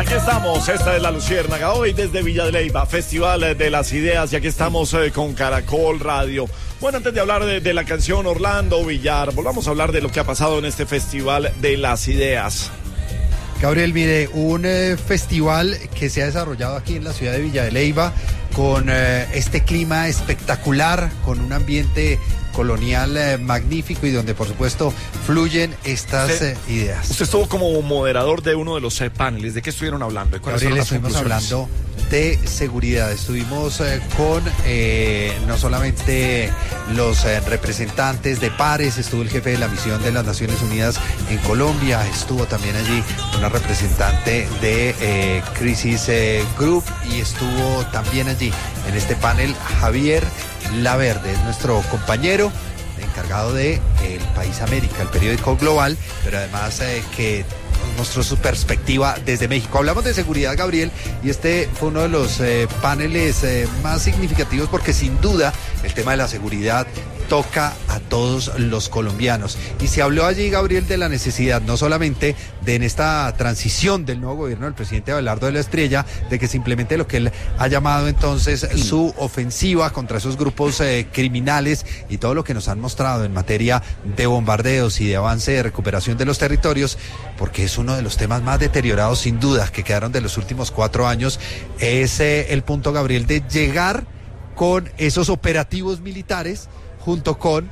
Aquí estamos, esta es La Luciérnaga, hoy desde Villa de Leyva, Festival de las Ideas, y aquí estamos con Caracol Radio. Bueno, antes de hablar de la canción Orlando Villar, volvamos a hablar de lo que ha pasado en este Festival de las Ideas. Gabriel, mire, un festival que se ha desarrollado aquí en la ciudad de Villa de Leyva con este clima espectacular, con un ambiente colonial magnífico y donde por supuesto fluyen estas ideas. Usted estuvo como moderador de uno de los paneles. ¿De qué estuvieron hablando? Gabriel, estuvimos hablando de seguridad. Estuvimos con no solamente los representantes de pares, estuvo el jefe de la misión de las Naciones Unidas en Colombia, estuvo también allí una representante de Crisis Group y estuvo también allí en este panel Javier Laverde, es nuestro compañero encargado de El País América, el periódico global, pero además que mostró su perspectiva desde México. Hablamos de seguridad, Gabriel, y este fue uno de los paneles más significativos porque sin duda el tema de la seguridad toca a todos los colombianos. Y se habló allí, Gabriel, de la necesidad, no solamente de en esta transición del nuevo gobierno del presidente Abelardo de la Estrella, de que se implemente lo que él ha llamado entonces su ofensiva contra esos grupos criminales y todo lo que nos han mostrado en materia de bombardeos y de avance de recuperación de los territorios, porque es uno de los temas más deteriorados sin duda que quedaron de los últimos 4 años, es el punto, Gabriel, de llegar con esos operativos militares junto con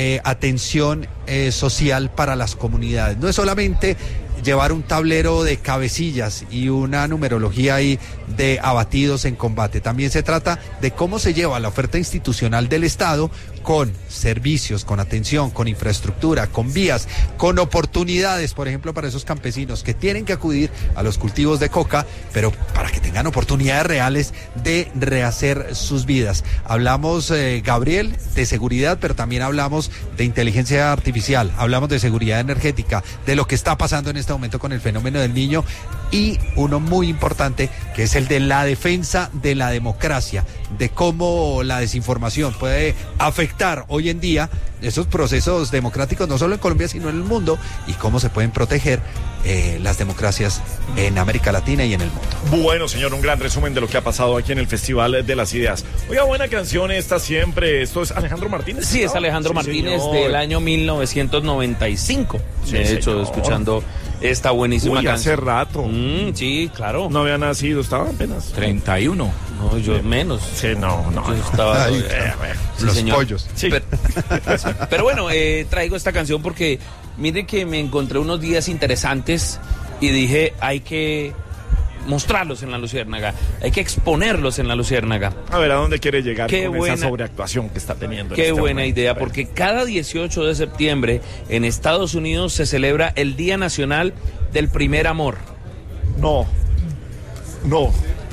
atención social para las comunidades. No es solamente llevar un tablero de cabecillas y una numerología ahí de abatidos en combate. También se trata de cómo se lleva la oferta institucional del Estado con servicios, con atención, con infraestructura, con vías, con oportunidades, por ejemplo, para esos campesinos que tienen que acudir a los cultivos de coca, pero para que tengan oportunidades reales de rehacer sus vidas. Hablamos, Gabriel, de seguridad, pero también hablamos de inteligencia artificial, hablamos de seguridad energética, de lo que está pasando en este momento con el fenómeno del Niño y uno muy importante que es el de la defensa de la democracia, de cómo la desinformación puede afectar hoy en día esos procesos democráticos no solo en Colombia sino en el mundo y cómo se pueden proteger las democracias en América Latina y en el mundo. Bueno, señor, un gran resumen de lo que ha pasado aquí en el Festival de las Ideas. Oiga, buena canción esta siempre. ¿Esto es Alejandro Martínez? Sí, es Alejandro Martínez del año 1995. De hecho, escuchando esta buenísima canción. Hace rato. Sí, claro. No había nacido, estaba apenas 31. No, yo menos. Sí, no. Yo estaba los señor. Pollos. Sí. Pero bueno, traigo esta canción porque mire que me encontré unos días interesantes y dije, hay que mostrarlos en La Luciérnaga, hay que exponerlos en La Luciérnaga. A ver, ¿a dónde quiere llegar qué con buena, esa sobreactuación que está teniendo? Qué buena idea, porque cada 18 de septiembre en Estados Unidos se celebra el Día Nacional del Primer Amor. No. No,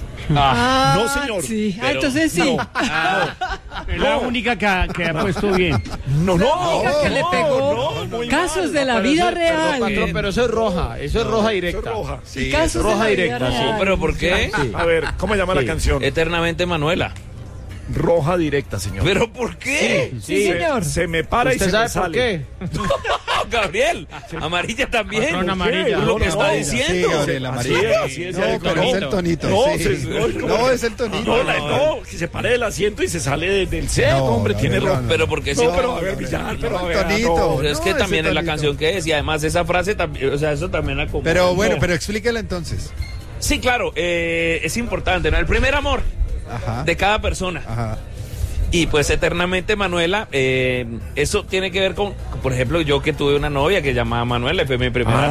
señor. Sí. Pero, entonces sí. Es la única que ha puesto bien. No. Que le pegó casos de la vida real. Patrón, pero eso es roja. Eso es roja directa. Eso es roja. Sí, Casos roja de la vida directa, sí. real. ¿Pero por qué? Sí. A ver, ¿cómo llama la canción? Eternamente Manuela. Roja directa, señor. ¿Pero por qué? Sí, señor. Se me para y ¿Usted se sabe me sale. por qué? Gabriel, amarilla también. Patrón, amarilla. Lo que está Sí, diciendo. Gabriel, amarilla. Así es, No, pero es el tonito. No, sí. No, es el tonito. No, que se pare del asiento y se sale del set, No, hombre, tiene no, roja. no. Pero porque sí. No, pero a ver, Villar, pero a ver, Tonito. no. Pero es que No, también ese es la tonito. canción que es y además esa frase también, o sea, eso también acomoda. Pero bueno, No. pero explíquela entonces. Sí, claro, es importante, ¿no? El primer amor Ajá. de cada persona. Ajá. Y pues eternamente Manuela, eso tiene que ver con, por ejemplo, yo que tuve una novia que llamaba Manuela, fue mi primera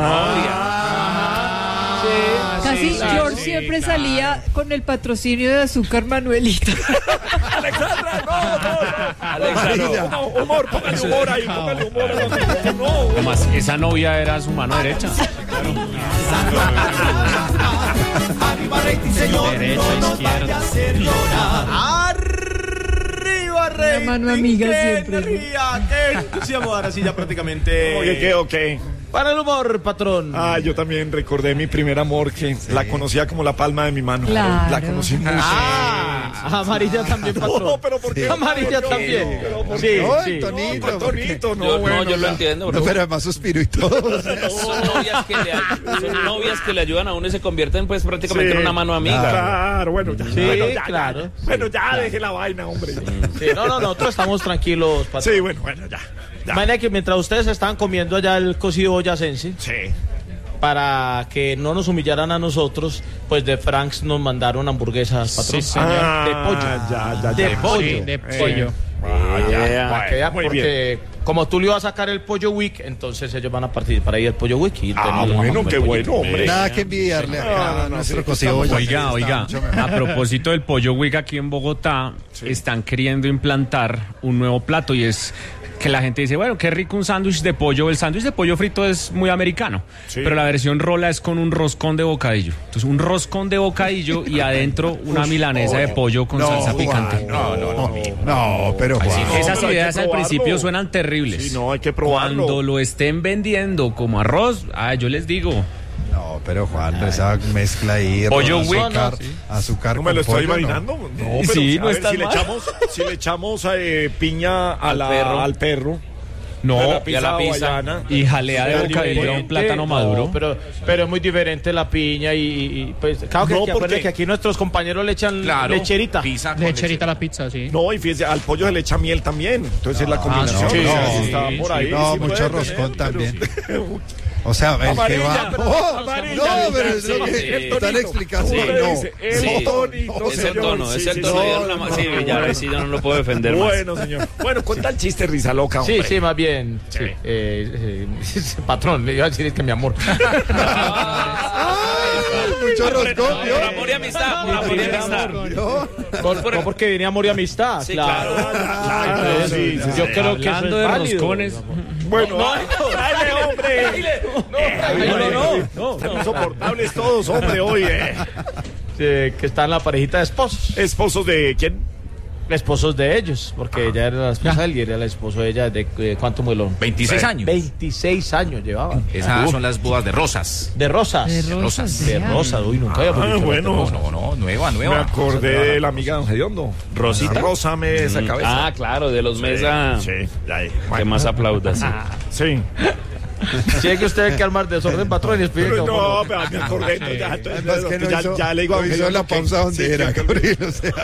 novia. Casi George siempre salía con el patrocinio de Azúcar Manuelita. Alexandra, no. Alexandra, No, humor, póngale humor ahí, póngale humor. No. Además, esa novia era su mano derecha. Derecha, izquierda. Arriba, rey. Una mano amiga siempre. Qué entusiasmo, ahora sí ya prácticamente. Ok. Para el humor, patrón. Ah, yo también recordé mi primer amor, que la conocía como la palma de mi mano. Claro. La conocí mucho. Amarilla también, patrón. No, pero ¿por qué? Amarilla No, también. pero ¿por Sí, qué? No, sí. Tonito, Tonito, no, Yo, bueno, no, yo lo ya. entiendo, No, bro. pero además suspiro y todo. Son novias que le ayudan a uno y se convierten pues prácticamente en una mano amiga. Claro, bueno, ya. Sí, Bueno, ya, claro. ya. Bueno, ya deje la vaina, hombre. Sí, no, nosotros estamos tranquilos, patrón. Sí, bueno, ya. Imagina que mientras ustedes estaban comiendo allá el cocido boyacense, Sí. para que no nos humillaran a nosotros, pues de Franks nos mandaron hamburguesas, patrón. Sí, señor. De pollo. De pollo. Sí, de pollo. Para que vean, Muy porque como tú le ibas a sacar el pollo week, entonces ellos van a participar ahí el pollo week. Y Bueno, qué bueno, hombre. Nada que envidiarle a nuestro sí, cocido. estamos- boyacense, Oiga, está mucho mejor. a propósito del pollo Wick aquí en Bogotá, están queriendo implantar un nuevo plato y es que la gente dice, bueno, qué rico un sándwich de pollo. El sándwich de pollo frito es muy americano, Sí. pero la versión rola es con un roscón de bocadillo. Entonces, un roscón de bocadillo y adentro una milanesa de pollo con salsa Juan, picante. No, pero Juan. Esas pero hay ideas que al probarlo. principio suenan terribles. Sí, no, hay que probarlo. Cuando lo estén vendiendo como arroz, yo les digo, No, pero Juan, esa mezcla ahí. Pollo azúcar, Wick. azúcar No me lo con estoy pollo, imaginando. no. No, pero Sí, a no ver, está si le mal. echamos piña al perro. no, y a la pizza. Hawaiana. y jalea de Sea bocadillo a un diferente. plátano maduro. Pero es muy diferente la piña y pues claro que, No, que porque- acuérdense que aquí nuestros compañeros le echan lecherita. Lecherita a la pizza, sí. No, y fíjese, al pollo se le echa miel también. Entonces es la combinación. no, o sea, sí, si está por ahí. No, sí mucho puede roscón tener, pero- también. O sea, el que Amarilla, va. pero- ¡Oh! amarilla, No, pero es lo sí, que sí. están explicando. ¿Cómo que le no. dice? El Sí. tonito, Es el señor. tono, Sí, es el sí, tono. sí. Yo sí, ya sí, yo no lo puedo defender más. Bueno, señor. Bueno, cuenta el chiste, risa loca, Sí, hombre. sí, más bien. Sí. Patrón, le iba a decir es que mi amor. Mucho roscón, Por amor y amistad, por amor y amistad. ¿no? No, porque venía amor y amistad. Sí, claro. Claro, sí, sí, Yo sí. creo que eso Hablando es de válido. roscones, Bueno, dale, hombre. No. Están insoportables todos, hombre, hoy. Que está en la parejita de esposos. ¿Esposos de quién? Esposos de ellos, porque ella era la esposa de él y era el esposo de ella de ¿cuánto muelo? 26 años. 26 años llevaban. Esas son las bodas de rosas. De rosas. De rosas. De vea. rosas, uy, nunca había Ah, bueno. No, nueva. Me acordé de la amiga de Don Gediondo. Rosita. Rosa me esa cabeza. Ah, claro, de los Mesa. Sí, ya. Que más aplaudas. Sí. Si es que usted hay que armar desorden, patrón, y explique Pero cómo no, no. pero me acordé. Ya, entonces, Además que no ya, hizo, ya le digo a no hizo Gediondo la que- pausa donde sí, era, que- Gabriel. O sea,